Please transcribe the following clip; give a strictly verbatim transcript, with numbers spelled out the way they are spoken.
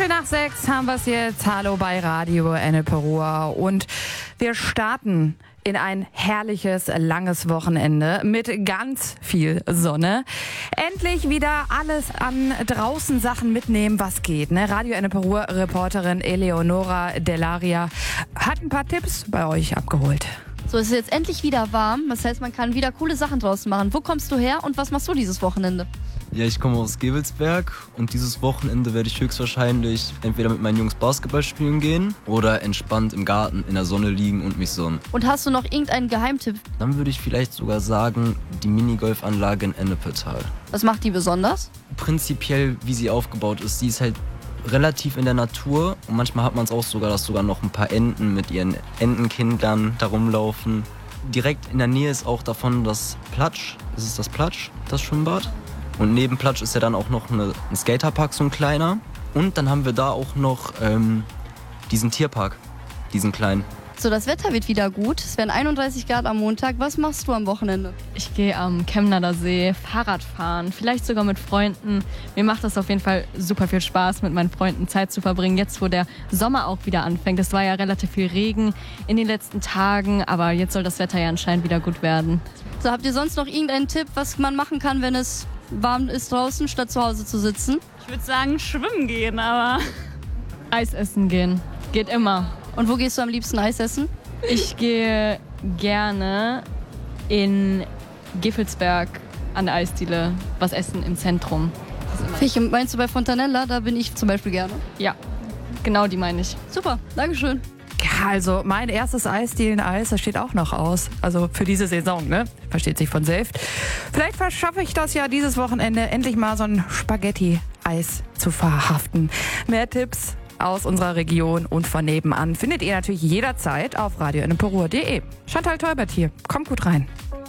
Viertel nach sechs haben wir es jetzt. Hallo bei Radio Ennepe-Ruhr. Und wir starten in ein herrliches, langes Wochenende mit ganz viel Sonne. Endlich wieder alles an draußen Sachen mitnehmen, was geht. Ne? Radio Ennepe-Ruhr-Reporterin Eleonora Delaria hat ein paar Tipps bei euch abgeholt. So, es ist jetzt endlich wieder warm. Das heißt, man kann wieder coole Sachen draußen machen. Wo kommst du her und was machst du dieses Wochenende? Ja, ich komme aus Gevelsberg und dieses Wochenende werde ich höchstwahrscheinlich entweder mit meinen Jungs Basketball spielen gehen oder entspannt im Garten in der Sonne liegen und mich sonnen. Und hast du noch irgendeinen Geheimtipp? Dann würde ich vielleicht sogar sagen, die Minigolfanlage in Ennepetal. Was macht die besonders? Prinzipiell, wie sie aufgebaut ist, sie ist halt relativ in der Natur und manchmal hat man es auch sogar, dass sogar noch ein paar Enten mit ihren Entenkindern da rumlaufen. Direkt in der Nähe ist auch davon das Platsch, ist es das Platsch, das Schwimmbad. Und neben Platsch ist ja dann auch noch eine, ein Skaterpark, so ein kleiner. Und dann haben wir da auch noch ähm, diesen Tierpark, diesen kleinen. So, das Wetter wird wieder gut. Es werden einunddreißig Grad am Montag. Was machst du am Wochenende? Ich gehe am Chemnader See Fahrrad fahren, vielleicht sogar mit Freunden. Mir macht das auf jeden Fall super viel Spaß, mit meinen Freunden Zeit zu verbringen. Jetzt, wo der Sommer auch wieder anfängt. Es war ja relativ viel Regen in den letzten Tagen, aber jetzt soll das Wetter ja anscheinend wieder gut werden. So, habt ihr sonst noch irgendeinen Tipp, was man machen kann, wenn es warm ist draußen, statt zu Hause zu sitzen? Ich würde sagen, schwimmen gehen, aber... Eis essen gehen. Geht immer. Und wo gehst du am liebsten Eis essen? Ich gehe gerne in Gevelsberg an der Eisdiele was essen im Zentrum. Fiche, meinst du bei Fontanella? Da bin ich zum Beispiel gerne. Ja, genau die meine ich. Super, Dankeschön. Ja, also mein erstes Eisdielen-Eis, das steht auch noch aus. Also für diese Saison, ne? Versteht sich von selbst. Vielleicht verschaffe ich das ja dieses Wochenende, endlich mal so ein Spaghetti-Eis zu verhaften. Mehr Tipps aus unserer Region und von nebenan findet ihr natürlich jederzeit auf radio ennepe ruhr punkt de. Chantal Teubert hier. Kommt gut rein.